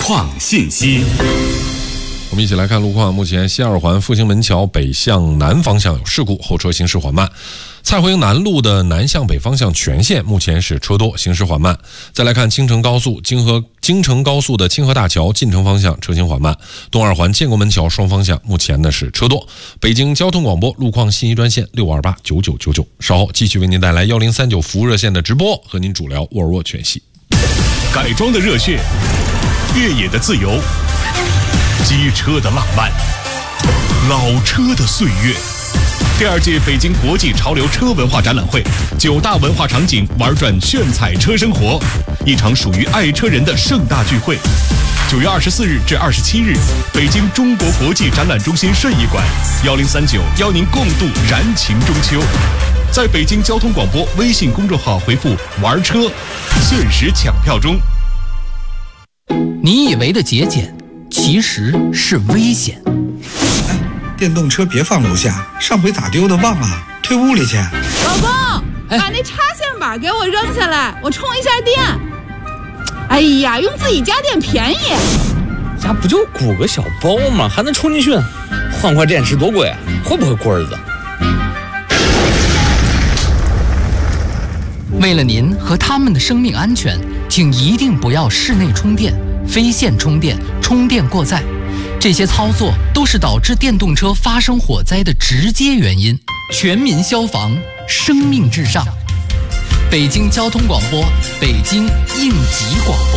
况信息。 我们一起来看路况。目前西二环复兴门桥北向南方向有事故，后车行驶缓慢。蔡回营南路的南向北方向全线目前是车多，行驶缓慢。再来看京承高速京承高速的清河大桥进城方向车行缓慢。东二环建国门桥双方向目前呢是车多。北京交通广播路况信息专线6289999，稍后继续为您带来1039服务热线的直播，和您主聊沃尔沃全系。 改装的热血，越野的自由，机车的浪漫，老车的岁月。第2届北京国际潮流车文化展览会，9大文化场景玩转炫彩车生活，一场属于爱车人的盛大聚会。9月24日至27日，北京中国国际展览中心顺义馆，1039邀您共度燃情中秋。在北京交通广播微信公众号回复“玩车”，限时抢票中。 你以为的节俭，其实是危险。 电动车别放楼下，上回咋丢的忘了，推屋里去。 老公，把那插线板给我扔下来，我充一下电。哎呀，用自己家电便宜。 家不就鼓个小包吗？还能充进去？换块电池多贵啊？会不会过日子？ 为了您和他们的生命安全，请一定不要室内充电、非线充电、充电过载。这些操作都是导致电动车发生火灾的直接原因。全民消防，生命至上。北京交通广播，北京应急广播。